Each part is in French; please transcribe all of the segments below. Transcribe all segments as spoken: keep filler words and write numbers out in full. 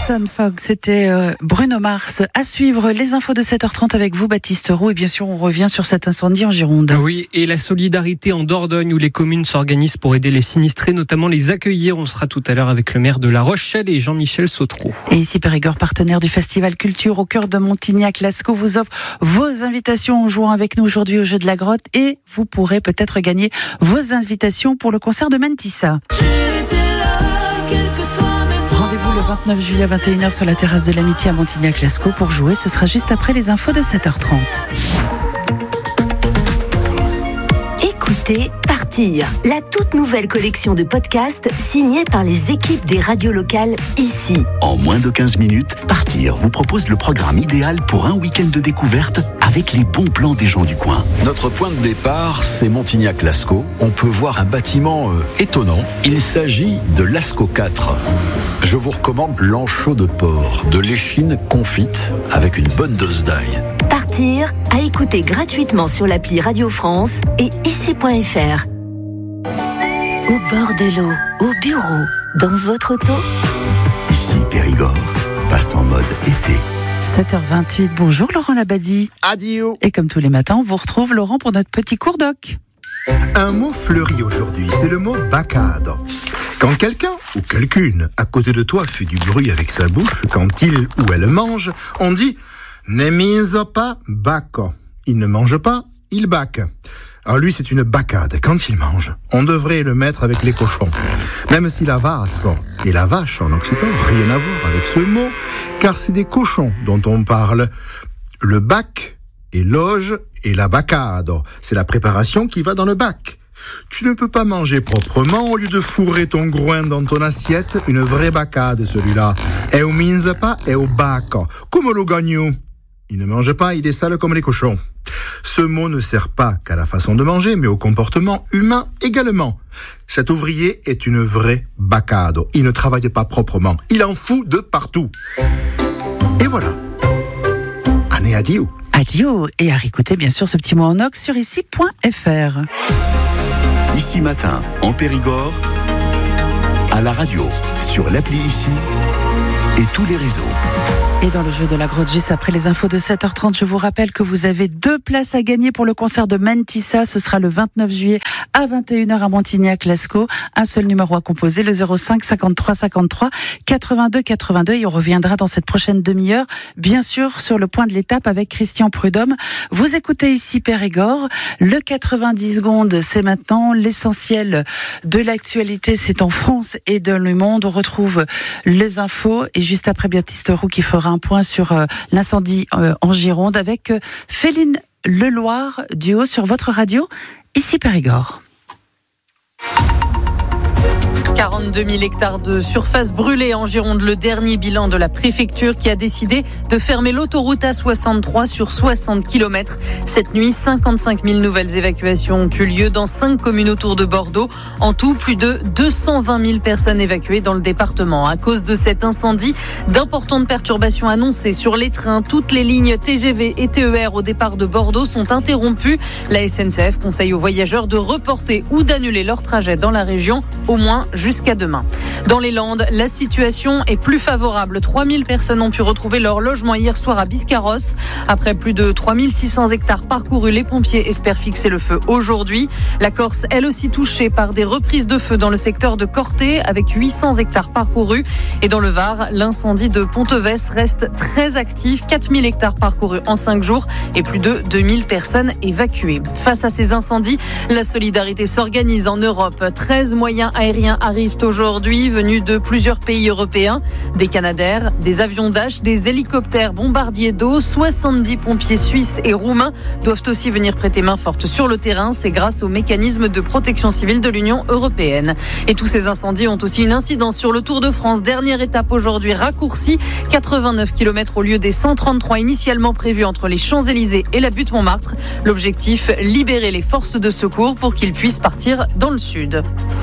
Upton Fog, c'était euh, Bruno Mars. À suivre les infos de sept heures trente avec vous, Baptiste Roux. Et bien sûr, on revient sur cet incendie en Gironde. Oui, et la solidarité en Dordogne où les communes s'organisent pour aider les sinistrés, notamment les accueillir. On sera tout à l'heure avec le maire de La Rochelle et Jean-Michel Sautreau. Et ici, Périgord, partenaire du Festival Culture au cœur de Montignac-Lascaux, vous offre vos invitations en jouant avec nous aujourd'hui au jeu de la grotte. Et vous pourrez peut-être gagner vos invitations pour le concert de Mentissa. Rendez-vous le vingt-neuf juillet à vingt et une heures sur la terrasse de l'Amitié à Montignac-Lascaux pour jouer. Ce sera juste après les infos de sept heures trente. Écoutez Partir, la toute nouvelle collection de podcasts signée par les équipes des radios locales ici. En moins de quinze minutes, Partir vous propose le programme idéal pour un week-end de découverte avec les bons plans des gens du coin. Notre point de départ, c'est Montignac-Lascaux. On peut voir un bâtiment euh, étonnant. Il s'agit de Lascaux quatre. Je vous recommande l'anchois de porc, de l'échine confite avec une bonne dose d'ail. Partir, à écouter gratuitement sur l'appli Radio France et ici point f r. Au bord de l'eau, au bureau, dans votre auto. Ici Périgord, passe en mode été. sept heures vingt-huit, bonjour Laurent Labadie. Adio. Et comme tous les matins, on vous retrouve Laurent pour notre petit cours doc. Un mot fleuri aujourd'hui, c'est le mot bacade. Quand quelqu'un ou quelqu'une à côté de toi fait du bruit avec sa bouche, quand il ou elle mange, on dit « ne mise pas bacco ». Il ne mange pas, il bac. Alors lui, c'est une bacade. Quand il mange, on devrait le mettre avec les cochons. Même si la vache et la vache en occitan, rien à voir avec ce mot, car c'est des cochons dont on parle. Le bac et l'oge et la bacade, c'est la préparation qui va dans le bac. Tu ne peux pas manger proprement au lieu de fourrer ton groin dans ton assiette, une vraie bacade celui-là. Et au mince pas et au bac, comme le gagnou. Il ne mange pas, il est sale comme les cochons. Ce mot ne sert pas qu'à la façon de manger, mais au comportement humain également. Cet ouvrier est une vraie bacade. Il ne travaille pas proprement. Il en fout de partout. Et voilà. Année adieu. Adieu. Et à réécouter bien sûr ce petit mot en ox sur ici point f r. Ici matin, en Périgord, à la radio, sur l'appli Ici et tous les réseaux. Et dans le jeu de la grotte, juste après les infos de sept heures trente, je vous rappelle que vous avez deux places à gagner pour le concert de Mentissa. Ce sera le vingt-neuf juillet à vingt et une heures à Montignac-Lascaux. Un seul numéro à composer, le zéro cinq cinquante-trois cinquante-trois quatre-vingt-deux quatre-vingt-deux. Et on reviendra dans cette prochaine demi-heure, bien sûr, sur le point de l'étape avec Christian Prudhomme. Vous écoutez ici Périgord. Le quatre-vingt-dix secondes, c'est maintenant. L'essentiel de l'actualité, c'est en France et dans le monde. On retrouve les infos. Et juste après, Baptiste Roux qui fera un point sur euh, l'incendie euh, en Gironde avec euh, Féline Leloir du haut sur votre radio, ici Périgord. quarante-deux mille hectares de surface brûlée en Gironde, le dernier bilan de la préfecture qui a décidé de fermer l'autoroute A soixante-trois sur soixante kilomètres. Cette nuit, cinquante-cinq mille nouvelles évacuations ont eu lieu dans cinq communes autour de Bordeaux. En tout, plus de deux cent vingt mille personnes évacuées dans le département. À cause de cet incendie, d'importantes perturbations annoncées sur les trains. Toutes les lignes T G V et T E R au départ de Bordeaux sont interrompues. La S N C F conseille aux voyageurs de reporter ou d'annuler leur trajet dans la région, au moins jusqu'à demain. Dans les Landes, la situation est plus favorable. trois mille personnes ont pu retrouver leur logement hier soir à Biscarrosse. Après plus de trois mille six cents hectares parcourus, les pompiers espèrent fixer le feu aujourd'hui. La Corse, elle aussi touchée par des reprises de feu dans le secteur de Corté, avec huit cents hectares parcourus. Et dans le Var, l'incendie de Ponteves reste très actif. quatre mille hectares parcourus en cinq jours et plus de deux mille personnes évacuées. Face à ces incendies, la solidarité s'organise en Europe. treize moyens aériens arrivent aujourd'hui, venus de plusieurs pays européens. Des Canadair, des avions Dash, des hélicoptères bombardiers d'eau. soixante-dix pompiers suisses et roumains doivent aussi venir prêter main forte sur le terrain. C'est grâce au mécanisme de protection civile de l'Union européenne. Et tous ces incendies ont aussi une incidence sur le Tour de France. Dernière étape aujourd'hui raccourcie. quatre-vingt-neuf kilomètres au lieu des cent trente-trois initialement prévus entre les Champs-Élysées et la butte Montmartre. L'objectif, libérer les forces de secours pour qu'ils puissent partir dans le sud.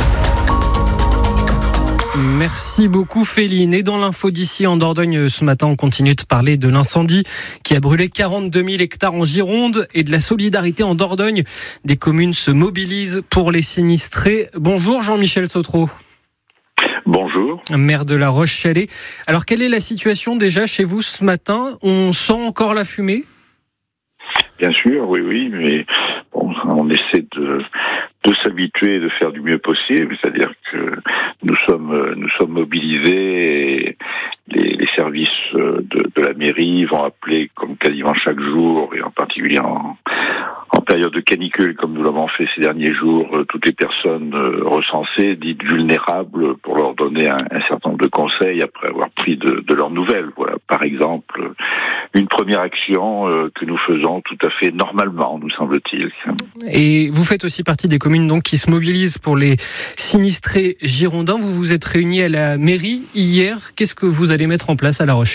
Merci beaucoup Féline. Et dans l'info d'ici en Dordogne, ce matin, on continue de parler de l'incendie qui a brûlé quarante-deux mille hectares en Gironde et de la solidarité en Dordogne. Des communes se mobilisent pour les sinistrés. Bonjour Jean-Michel Sautreau. Bonjour. Maire de La Roche-Chalais. Alors, quelle est la situation déjà chez vous ce matin ? On sent encore la fumée ? Bien sûr, oui, oui, mais bon, on essaie de, de s'habituer et de faire du mieux possible. C'est-à-dire que nous sommes, nous sommes mobilisés et les, les services de, de la mairie vont appeler comme quasiment chaque jour, et en particulier en, en période de canicule, comme nous l'avons fait ces derniers jours, toutes les personnes recensées, dites vulnérables, pour leur donner un, un certain nombre de conseils après avoir pris de, de leurs nouvelles. Voilà, par exemple, une première action que nous faisons tout à fait normalement, nous semble-t-il. Et vous faites aussi partie des communes donc qui se mobilisent pour les sinistrés girondins. Vous vous êtes réunis à la mairie hier. Qu'est-ce que vous allez mettre en place à La Roche-Chalais ?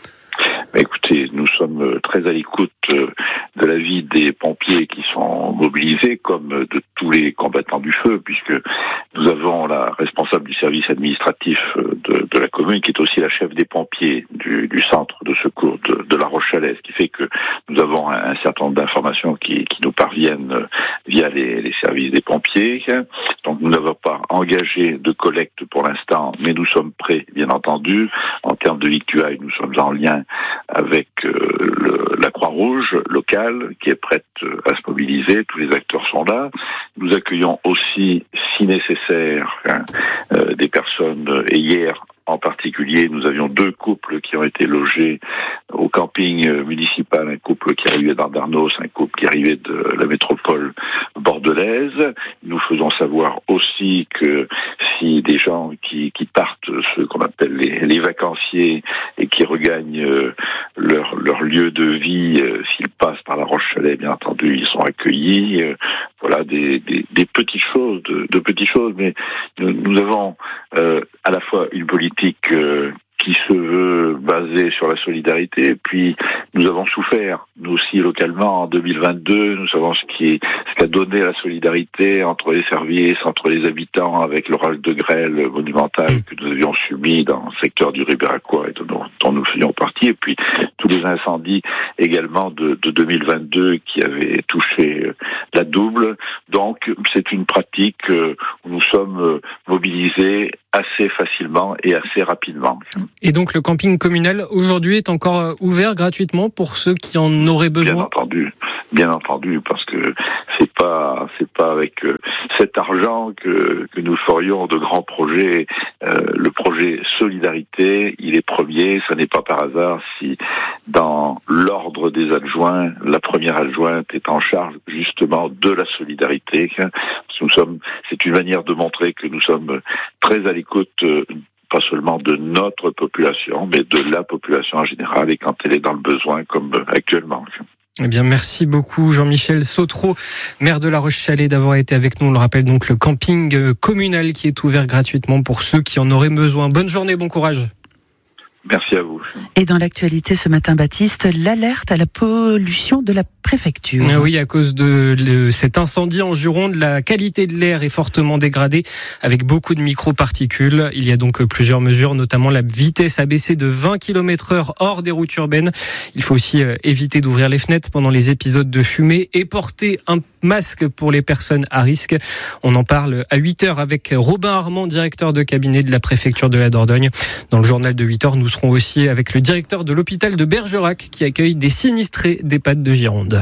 Bah écoutez, nous sommes très à l'écoute de l'avis des pompiers qui sont mobilisés, comme de tous les combattants du feu, puisque nous avons la responsable du service administratif de, de la commune, qui est aussi la chef des pompiers du, du centre de secours de, de La Roche-Chalais, ce qui fait que nous avons un, un certain nombre d'informations qui, qui nous parviennent via les, les services des pompiers. Donc nous n'avons pas engagé de collecte pour l'instant, mais nous sommes prêts, bien entendu. En termes de victuailles, nous sommes en lien avec euh, le, la Croix-Rouge locale qui est prête à se mobiliser. Tous les acteurs sont là. Nous accueillons aussi, si nécessaire, hein, euh, des personnes. Et hier, en particulier, nous avions deux couples qui ont été logés au camping municipal, un couple qui arrivait d'Andarnos, un couple qui arrivait de la métropole bordelaise. Nous faisons savoir aussi que si des gens qui, qui partent, ce qu'on appelle les, les vacanciers, et qui regagnent leur, leur lieu de vie, s'ils passent par La Roche-Chalais, bien entendu, ils sont accueillis. Voilà, des, des, des petites choses, de, de petites choses, mais nous, nous avons euh, à la fois une politique euh, qui se veut basée sur la solidarité, puis nous avons souffert, nous aussi localement, en deux mille vingt-deux, nous savons ce qui est, ce qu'a donné la solidarité entre les services, entre les habitants, avec l'orage de grêle monumental que nous avions subi dans le secteur du Ribéracois et dont, dont nous faisions partie, et puis tous les incendies également de, de deux mille vingt-deux qui avaient touché la double. Donc c'est une pratique où nous sommes mobilisés assez facilement et assez rapidement. Et donc le camping communal aujourd'hui est encore ouvert gratuitement pour ceux qui en auraient besoin ? Bien entendu, bien entendu, parce que c'est pas c'est pas avec euh, cet argent que que nous ferions de grands projets. Euh, le projet Solidarité, il est premier. Ce n'est pas par hasard si dans l'ordre des adjoints, la première adjointe est en charge justement de la solidarité. Nous sommes, c'est une manière de montrer que nous sommes très à l'écoute, euh, pas seulement de notre population, mais de la population en général, et quand elle est dans le besoin, comme actuellement. Eh bien, merci beaucoup Jean-Michel Sautreau, maire de La Roche-Chalais, d'avoir été avec nous. On le rappelle donc, le camping communal qui est ouvert gratuitement pour ceux qui en auraient besoin. Bonne journée, bon courage. Merci à vous. Et dans l'actualité ce matin, Baptiste, l'alerte à la pollution de la préfecture. Oui, à cause de le, cet incendie en Gironde, la qualité de l'air est fortement dégradée avec beaucoup de microparticules. Il y a donc plusieurs mesures, notamment la vitesse abaissée de vingt kilomètres heure hors des routes urbaines. Il faut aussi éviter d'ouvrir les fenêtres pendant les épisodes de fumée et porter un masque pour les personnes à risque. On en parle à huit heures avec Robin Armand, directeur de cabinet de la préfecture de la Dordogne. Dans le journal de huit heures, nous serons aussi avec le directeur de l'hôpital de Bergerac qui accueille des sinistrés d'EHPAD de Gironde.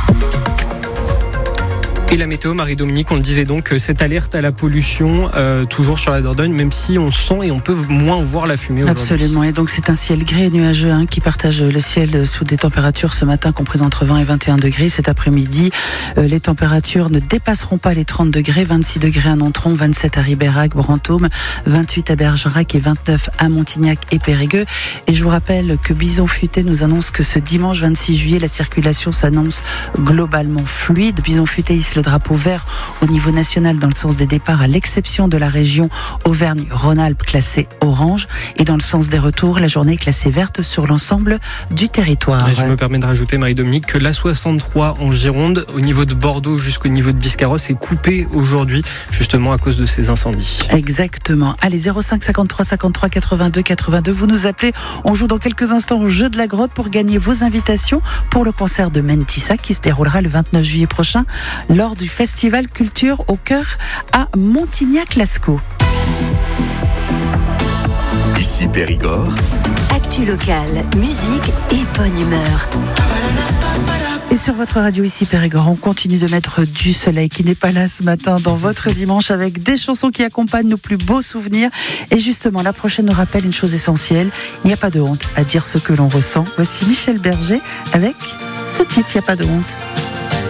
Et la météo, Marie-Dominique, on le disait donc, cette alerte à la pollution, euh, toujours sur la Dordogne, même si on sent et on peut moins voir la fumée aujourd'hui. Absolument, et donc c'est un ciel gris et nuageux hein, qui partage le ciel sous des températures ce matin comprises entre vingt et vingt et un degrés. Cet après-midi, euh, les températures ne dépasseront pas les trente degrés, vingt-six degrés à Nontron, vingt-sept à Ribérac, Brantôme, vingt-huit à Bergerac et vingt-neuf à Montignac et Périgueux. Et je vous rappelle que Bison Futé nous annonce que ce dimanche vingt-six juillet, la circulation s'annonce globalement fluide. Bison Futé hisse le drapeau vert au niveau national dans le sens des départs, à l'exception de la région Auvergne-Rhône-Alpes classée orange, et dans le sens des retours, la journée est classée verte sur l'ensemble du territoire. Et je me permets de rajouter, Marie-Dominique, que l'A soixante-trois en Gironde, au niveau de Bordeaux jusqu'au niveau de Biscarrosse, est coupée aujourd'hui, justement à cause de ces incendies. Exactement. Allez, zéro cinq cinquante-trois cinquante-trois quatre-vingt-deux quatre-vingt-deux, vous nous appelez. On joue dans quelques instants au jeu de la grotte pour gagner vos invitations pour le concert de Mentissa qui se déroulera le vingt-neuf juillet prochain lors du festival Culture au Cœur à Montignac-Lascaux. Ici Périgord. Actu locale, musique et bonne humeur. Et sur votre radio ici Périgord, on continue de mettre du soleil qui n'est pas là ce matin dans votre dimanche avec des chansons qui accompagnent nos plus beaux souvenirs. Et justement, la prochaine nous rappelle une chose essentielle. Il n'y a pas de honte à dire ce que l'on ressent. Voici Michel Berger avec ce titre, Il n'y a pas de honte.